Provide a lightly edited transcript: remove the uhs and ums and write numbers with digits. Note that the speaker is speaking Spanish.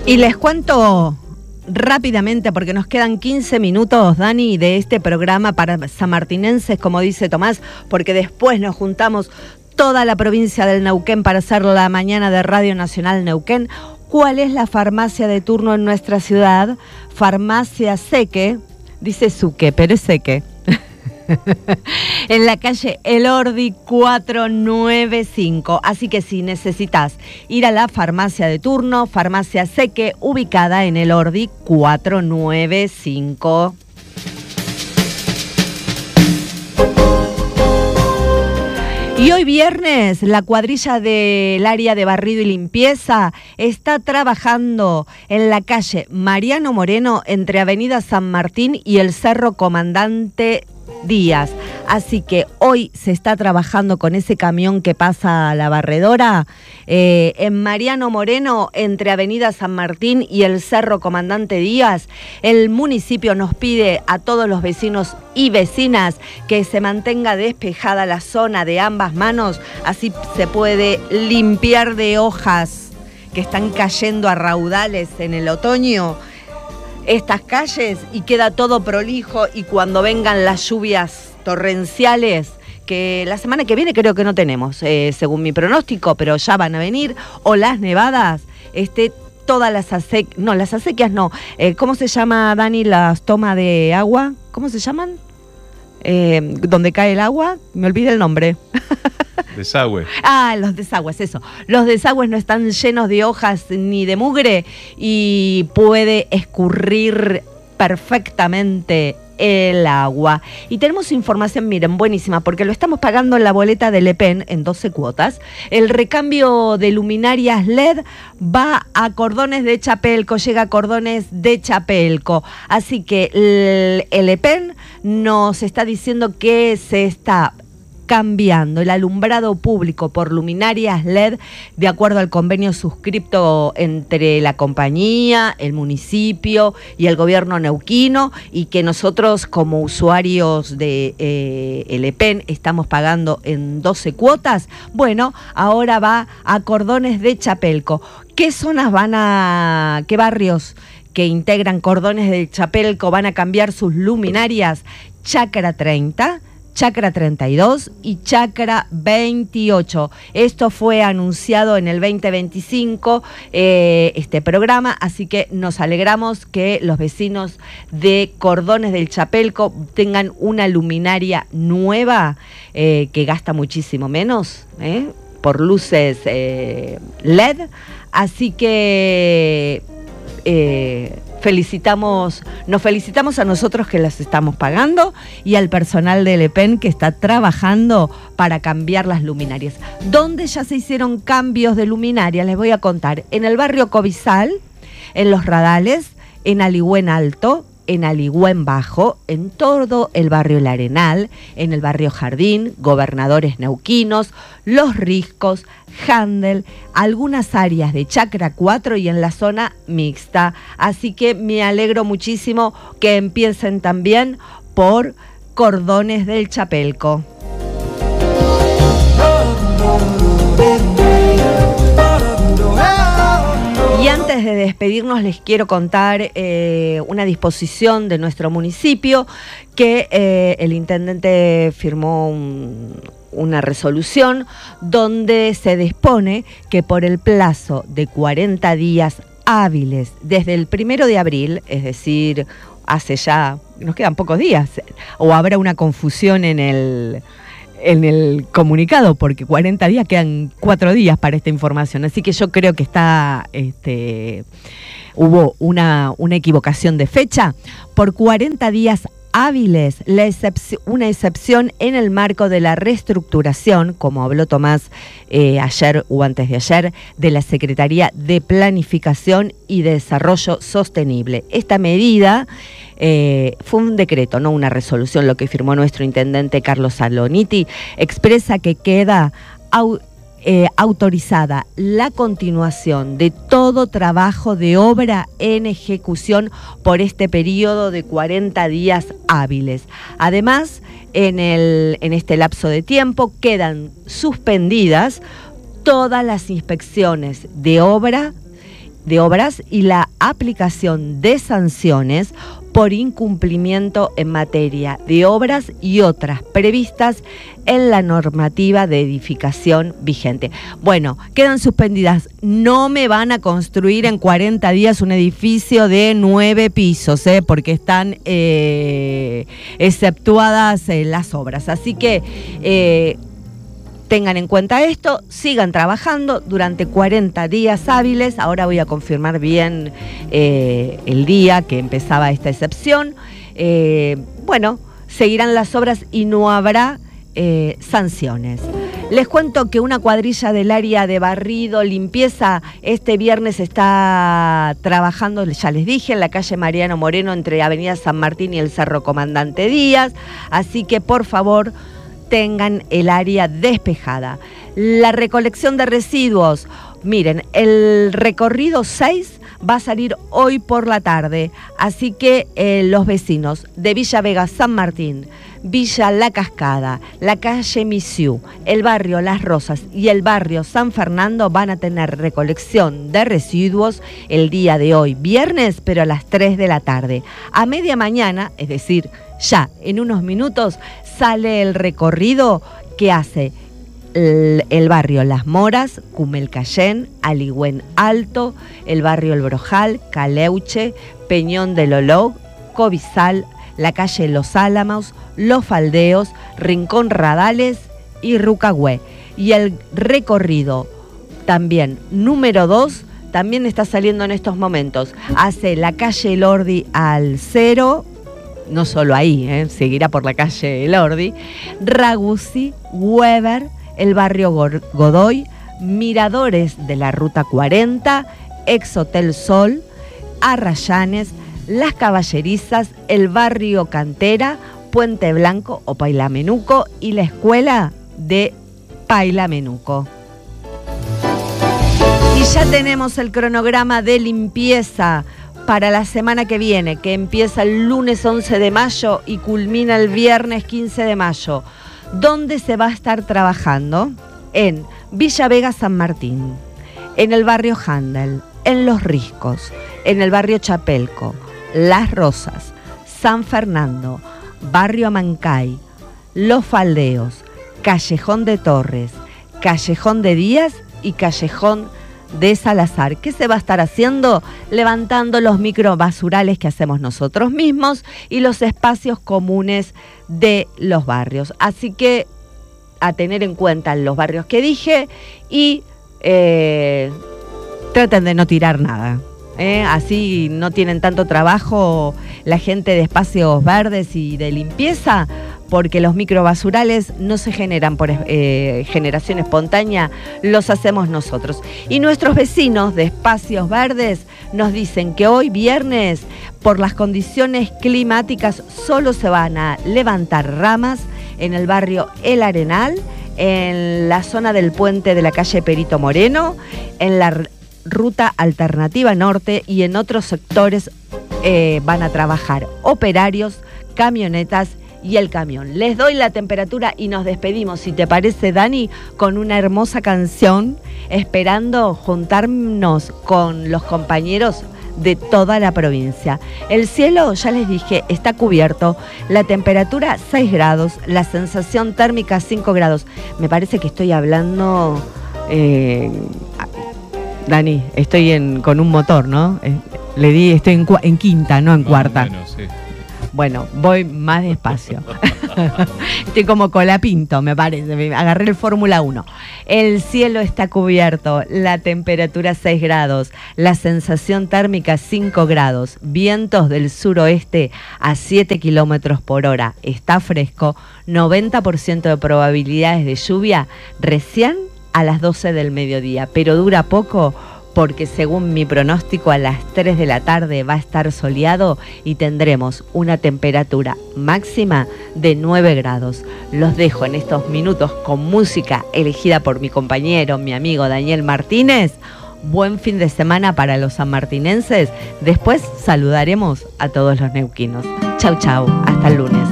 Y les cuento rápidamente, porque nos quedan 15 minutos, Dani, de este programa para sanmartinenses, como dice Tomás, porque después nos juntamos toda la provincia del Neuquén para hacer la mañana de Radio Nacional Neuquén. ¿Cuál es la farmacia de turno en nuestra ciudad? Farmacia Seque, dice Suque, pero es Seque. En la calle Elordi 495. Así que si necesitas ir a la farmacia de turno, Farmacia Seque, ubicada en Elordi 495. Y hoy viernes, la cuadrilla del área de barrido y limpieza está trabajando en la calle Mariano Moreno entre Avenida San Martín y el Cerro Comandante Díaz. Así que hoy se está trabajando con ese camión que pasa a la barredora en Mariano Moreno entre Avenida San Martín y el Cerro Comandante Díaz. El municipio nos pide a todos los vecinos y vecinas que se mantenga despejada la zona de ambas manos, así se puede limpiar de hojas que están cayendo a raudales en el otoño estas calles y queda todo prolijo. Y cuando vengan las lluvias torrenciales, que la semana que viene creo que no tenemos, según mi pronóstico, pero ya van a venir, o las nevadas, todas las acequias no, ¿cómo se llama, Dani, las tomas de agua? ¿Cómo se llaman? Donde cae el agua, me olvidé el nombre. Desagüe. Los desagües, eso. Los desagües no están llenos de hojas ni de mugre y puede escurrir perfectamente el agua. Y tenemos información, miren, buenísima, porque lo estamos pagando en la boleta del EPEN en 12 cuotas. El recambio de luminarias LED va a Cordones de Chapelco, llega a Cordones de Chapelco. Así que el EPEN nos está diciendo que se está cambiando el alumbrado público por luminarias LED de acuerdo al convenio suscripto entre la compañía, el municipio y el gobierno neuquino, y que nosotros como usuarios de el EPEN estamos pagando en 12 cuotas. Bueno, ahora va a Cordones de Chapelco. ¿Qué zonas qué barrios que integran Cordones de Chapelco van a cambiar sus luminarias? Chacra 30, Chacra 32 y Chacra 28. Esto fue anunciado en el 2025, este programa, así que nos alegramos que los vecinos de Cordones del Chapelco tengan una luminaria nueva que gasta muchísimo menos por luces LED. Así que nos felicitamos a nosotros que las estamos pagando y al personal del EPEN que está trabajando para cambiar las luminarias. ¿Dónde ya se hicieron cambios de luminaria? Les voy a contar. En el barrio Cobizal, en Los Radales, en Aligüén Alto, en Aligüén Bajo, en todo el barrio El Arenal, en el barrio Jardín, Gobernadores Neuquinos, Los Riscos, Handel, algunas áreas de Chacra 4 y en la zona mixta. Así que me alegro muchísimo que empiecen también por Cordones del Chapelco. Y antes de despedirnos les quiero contar una disposición de nuestro municipio que el intendente firmó una resolución donde se dispone que por el plazo de 40 días hábiles desde el 1 de abril, es decir, hace ya, nos quedan pocos días, o habrá una confusión en el comunicado, porque 40 días quedan 4 días para esta información, así que yo creo que hubo una equivocación de fecha. Por 40 días hábiles, una excepción en el marco de la reestructuración, como habló Tomás ayer o antes de ayer, de la Secretaría de Planificación y Desarrollo Sostenible. Esta medida fue un decreto, no una resolución, lo que firmó nuestro intendente Carlos Saloniti, expresa que queda autorizada la continuación de todo trabajo de obra en ejecución por este periodo de 40 días hábiles. Además, en este lapso de tiempo quedan suspendidas todas las inspecciones de obra de obras y la aplicación de sanciones por incumplimiento en materia de obras y otras previstas en la normativa de edificación vigente. Bueno, quedan suspendidas. No me van a construir en 40 días un edificio de 9 pisos, porque están exceptuadas las obras. Así que tengan en cuenta esto, sigan trabajando durante 40 días hábiles. Ahora voy a confirmar bien el día que empezaba esta excepción. Bueno, seguirán las obras y no habrá sanciones. Les cuento que una cuadrilla del área de barrido, limpieza, este viernes está trabajando, ya les dije, en la calle Mariano Moreno entre Avenida San Martín y el Cerro Comandante Díaz. Así que, por favor, tengan el área despejada. La recolección de residuos, miren, el recorrido 6 va a salir hoy por la tarde, así que los vecinos de Villa Vega San Martín, Villa La Cascada, la calle Misiú, el barrio Las Rosas y el barrio San Fernando van a tener recolección de residuos el día de hoy, viernes, pero a las 3 de la tarde. A media mañana, es decir, ya en unos minutos, sale el recorrido que hace el barrio Las Moras, Cumelcayén, Aligüén Alto, el barrio El Brojal, Caleuche, Peñón del Olog, Cobizal, la calle Los Álamos, Los Faldeos, Rincón Radales y Rucagüe. Y el recorrido también número 2 también está saliendo en estos momentos. Hace la calle Elordi al 0, no solo ahí, seguirá por la calle Elordi, Ragusi, Weber, el barrio Godoy, Miradores de la Ruta 40, Ex Hotel Sol, Arrayanes, Las Caballerizas, el barrio Cantera, Puente Blanco o Pailamenuco y la escuela de Pailamenuco. Y ya tenemos el cronograma de limpieza para la semana que viene, que empieza el lunes 11 de mayo y culmina el viernes 15 de mayo. ¿Dónde se va a estar trabajando? En Villa Vega San Martín, en el barrio Handel, en Los Riscos, en el barrio Chapelco, Las Rosas, San Fernando, barrio Amancay, Los Faldeos, Callejón de Torres, Callejón de Díaz y Callejón de Salazar. ¿Qué se va a estar haciendo? Levantando los microbasurales que hacemos nosotros mismos y los espacios comunes de los barrios. Así que a tener en cuenta los barrios que dije y traten de no tirar nada. Así no tienen tanto trabajo la gente de espacios verdes y de limpieza, porque los microbasurales no se generan por generación espontánea, los hacemos nosotros. Y nuestros vecinos de espacios verdes nos dicen que hoy viernes, por las condiciones climáticas, solo se van a levantar ramas en el barrio El Arenal, en la zona del puente de la calle Perito Moreno, en la Ruta Alternativa Norte y en otros sectores van a trabajar operarios, camionetas y el camión. Les doy la temperatura y nos despedimos, si te parece, Dani, con una hermosa canción, esperando juntarnos con los compañeros de toda la provincia. El cielo, ya les dije, está cubierto, la temperatura 6 grados, la sensación térmica 5 grados. Me parece que estoy hablando... Dani, estoy con un motor, ¿no? Estoy en quinta, no en cuarta. Bueno, sí. Bueno, voy más despacio. Estoy como Colapinto, me parece. Agarré el Fórmula 1. El cielo está cubierto, la temperatura 6 grados, la sensación térmica 5 grados, vientos del suroeste a 7 kilómetros por hora. Está fresco, 90% de probabilidades de lluvia recién a las 12 del mediodía, pero dura poco porque según mi pronóstico a las 3 de la tarde va a estar soleado y tendremos una temperatura máxima de 9 grados. Los dejo en estos minutos con música elegida por mi compañero, mi amigo Daniel Martínez. Buen fin de semana para los sanmartinenses. Después saludaremos a todos los neuquinos. Chau, chau. Hasta el lunes.